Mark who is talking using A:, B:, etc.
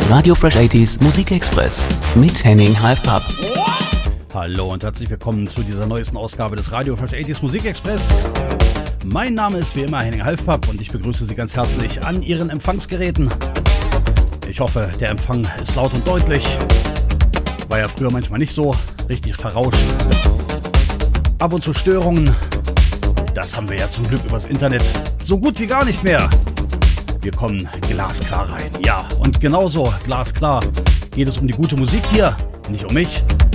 A: Radio Fresh 80s Musikexpress mit Henning Halfpapp.
B: Hallo und herzlich willkommen zu dieser neuesten Ausgabe des Radio Fresh 80s Musikexpress. Mein Name ist wie immer Henning Halfpapp und ich begrüße Sie ganz herzlich an Ihren Empfangsgeräten. Ich hoffe, der Empfang ist laut und deutlich. War ja früher manchmal nicht so, richtig verrauscht. Ab und zu Störungen. Das haben wir ja zum Glück übers Internet so gut wie gar nicht mehr. Wir kommen glasklar rein. Ja, und genauso glasklar geht es um die gute Musik hier, nicht um mich.